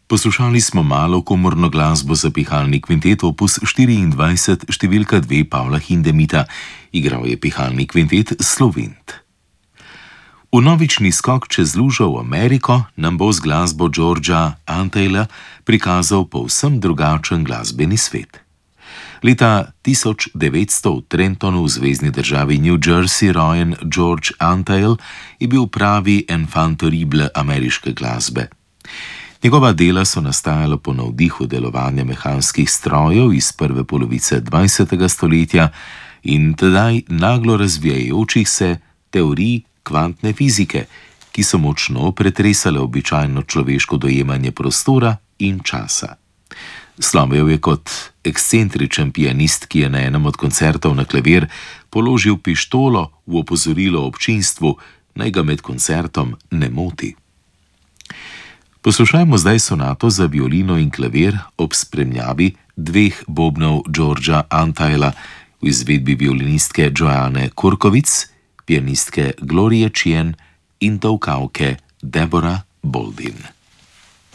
Poslušali smo malo komorno glasbo za pihalni kvintet opus 24 številka 2 Pavla Hindemita. Igral je pihalni kvintet Slovent. Vnovični skok čez lužo v Ameriko nam bo z glasbo Georgea Antheila prikazal povsem drugačen glasbeni svet. Leta 1900 v Trentonu v zvezni državi New Jersey rojen George Antheil je bil pravi enfant terrible ameriške glasbe. Njegova dela so nastajala po navdihu delovanja mehanskih strojev iz prve polovice 20. stoletja in tedaj naglo razvijajočih se teorij kvantne fizike, ki so močno pretresale običajno človeško dojemanje prostora in časa. Slovel je kot ekscentričen pianist, ki je na enem od koncertov na klavir položil pištolo v opozorilo občinstvu, naj ga med koncertom ne moti. Poslušajmo zdaj sonato za violino in klavir ob spremljavi dveh bobnov Georgea Antheila v izvedbi violinistke Joanne Kurkovic, pianistke Glorie Chien in tolkavke Deborah Boldin.